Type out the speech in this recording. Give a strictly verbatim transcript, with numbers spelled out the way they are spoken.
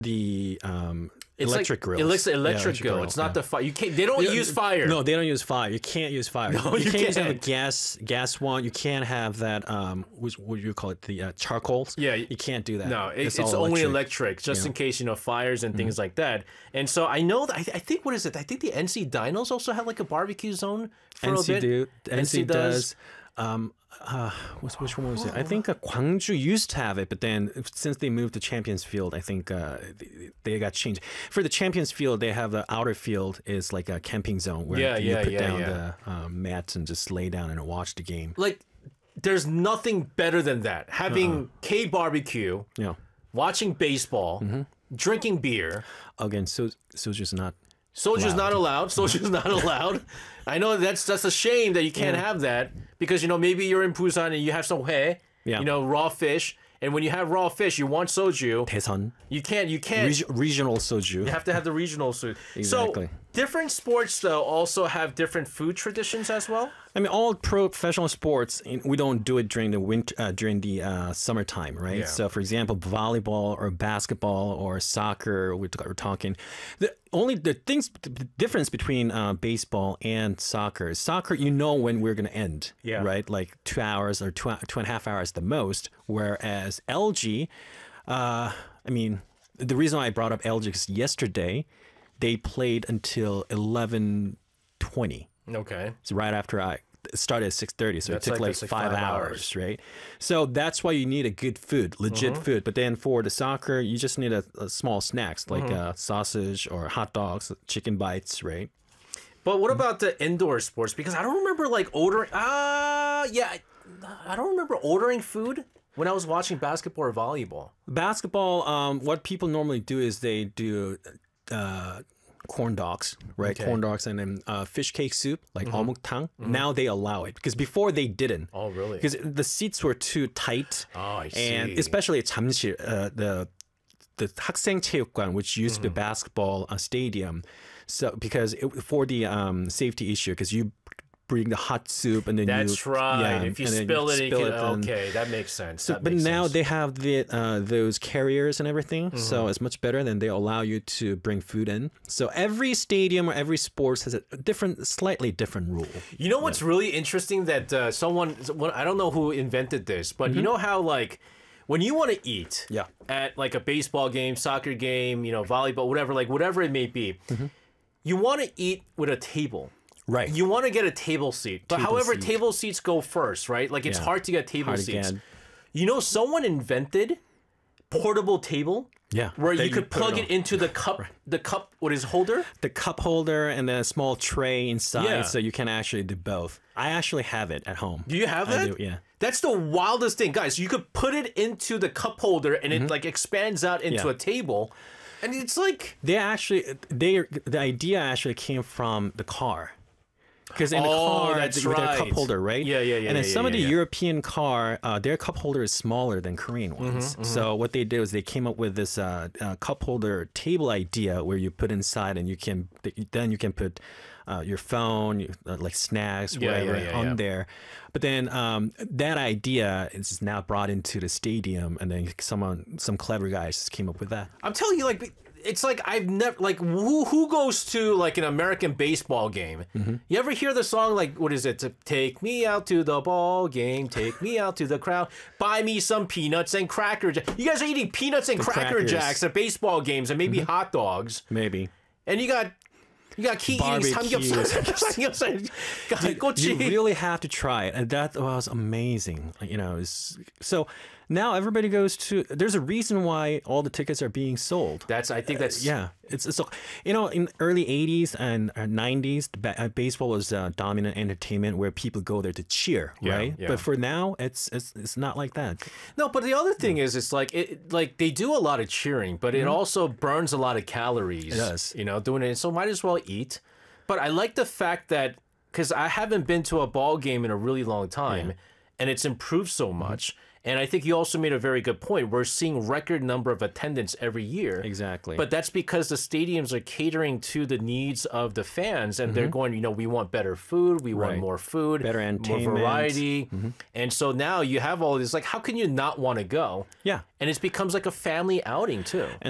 the um, It's electric like, grills. It looks Yeah, electric grill. grill, It's not yeah. the fire. You can't. They don't Yeah, use fire. No, they don't use fire. You can't use fire. No, you can't use can't. a gas gas one. You can't have that. Um, which what do you call it? The uh, charcoals. Yeah, you can't do that. No, it, it's, all only electric, just Yeah. in case, you know, fires and things like that. And so I know that I, th- I think what is it? I think the N C Dinos also have like a barbecue zone for N a C bit. do N C N C does. Um, uh, what's, which one was it? I think uh, Gwangju used to have it, but then since they moved to Champions Field, I think uh, they, they got changed. For the Champions Field, they have the outer field is like a camping zone where Yeah, you yeah, put yeah, down yeah. the um, mats and just lay down and watch the game. Like, there's nothing better than that. Having Uh-uh. K barbecue, Yeah. watching baseball, Mm-hmm. drinking beer. Again, so soju's not. Soju's Allowed. not allowed. Soju's not allowed. I know that's that's a shame that you can't Yeah. have that because, you know, maybe you're in Busan and you have some hue, Yeah. you know, raw fish, and when you have raw fish, you want soju. Daesan. You can't. You can't. Reg- regional soju. You have to have the regional food. Exactly. So different sports though also have different food traditions as well. I mean, all pro professional sports, in- we don't do it during the winter, uh, during the uh, summertime, right? Yeah. So, for example, volleyball or basketball or soccer, we're, t- we're talking. The only the things, the difference between uh, baseball and soccer is soccer, you know when we're going to end, Yeah. right? Like two hours or two, two and a half hours the most. Whereas L G, uh, I mean, the reason why I brought up L G is yesterday they played until eleven twenty. Okay. So right after I it started at six thirty, so That's it took like- like, that's like five, five hours, hours. right? So that's why you need a good food, legit Mm-hmm. food. But then for the soccer, you just need a, a small snacks like Mm-hmm. uh, sausage or hot dogs, chicken bites, right? But what about the indoor sports? Because I don't remember like ordering. Ah, yeah, I, I don't remember ordering food when I was watching basketball or volleyball. Basketball, um, what people normally do is they do uh, corn dogs, right? Okay. Corn dogs and then uh, fish cake soup, like 어묵탕. Now they allow it because before they didn't. Oh, really? Because the seats were too tight. Oh, I And see. especially at 잠실, uh, the the 학생체육관, which used to be Mm-hmm. a basketball uh, stadium, so because it, for the um, safety issue, because you bring the hot soup and then That's you right. yeah, if you and then spill it, it spill can, and- okay, that makes sense. so, That but makes now sense. they have the uh, those carriers and everything, Mm-hmm. so it's much better. Than they allow you to bring food in. So every stadium or every sports has a different, slightly different rule. You know what's really interesting that uh, someone, someone- I don't know who invented this, but you know how like when you want to eat Mm-hmm. Yeah. at like a baseball game, soccer game, you know, volleyball, whatever, like whatever it may be, Mm-hmm. you want to eat with a table. Right. You want to get a table seat. But Table however, seat. table seats go first, right? Like it's Yeah. hard to get table Hard to seats. get. You know, someone invented portable table. Yeah, Where that you you could put plug it it on. into the cup, the cup, what is holder? The cup holder and then a small tray inside, Yeah. so you can actually do both. I actually have it at home. Do you have I that? do, yeah. That's the wildest thing, guys. You could put it into the cup holder and it like expands out into Mm-hmm. Yeah. a table, and it's like They actually, they the idea actually came from the car. Because in the Oh, car, that's with their cup right. holder, right? Yeah, yeah, yeah, And then yeah, some of yeah, the yeah. European car, uh, their cup holder is smaller than Korean Mm-hmm, ones. So what they did was they came up with this uh, uh, cup holder table idea where you put inside and you can then you can put uh, your phone, you- uh, like snacks, Yeah, whatever, yeah, yeah, on yeah. there. But then um, that idea is now brought into the stadium, and then someone, some clever guys, just came up with that. I'm telling you, like it's like I've never like who who goes to like an American baseball game? Mm-hmm. You ever hear the song like what is it? To take me out to the ball game, take me out to the crowd, buy me some peanuts and cracker jacks. You guys are eating peanuts and cracker crackers. jacks at baseball games and maybe Mm-hmm. hot dogs, Maybe. and you got. You got key eating Barbecues. samgyeopsal. You really have to try it, and that was amazing. You know, it's, so now everybody goes to. There's a reason why all the tickets are being sold. That's I think that's Yeah, it's, it's you know, in early eighties and uh, nineties, ba- uh, baseball was uh, dominant entertainment where people go there to cheer, Yeah, right? yeah. But for now, it's it's it's not like that. No, but the other thing is, it's like it, like they do a lot of cheering, but it also burns a lot of calories. Mm-hmm. It does. You know, doing it. So might as well eat. But I like the fact that because I haven't been to a ball game in a really long time, Yeah. and it's improved so Mm-hmm. much. And I think you also made a very good point. We're seeing record number of attendance every year. Exactly. But that's because the stadiums are catering to the needs of the fans, and they're going, you know, we want better food, we want Mm-hmm. Right. more food, Better more entertainment. variety. And so now you have all this. Like, how can you not want to go? Yeah. And it becomes like a family outing too.